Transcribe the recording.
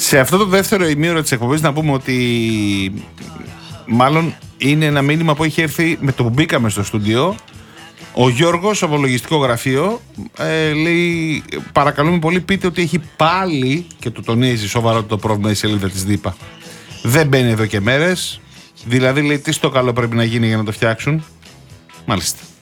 Σε αυτό το δεύτερο ημίωρο της εκπομπής να πούμε ότι μάλλον είναι ένα μήνυμα που έχει έρθει με το που μπήκαμε στο στούντιο. Ο Γιώργος από λογιστικό γραφείο λέει, παρακαλούμε πολύ πείτε ότι έχει πάλι, και το τονίζει σοβαρό το πρόβλημα η σελίδα της ΔΥΠΑ. Δεν μπαίνει εδώ και μέρες. Δηλαδή λέει τι στο καλό πρέπει να γίνει για να το φτιάξουν. Μάλιστα.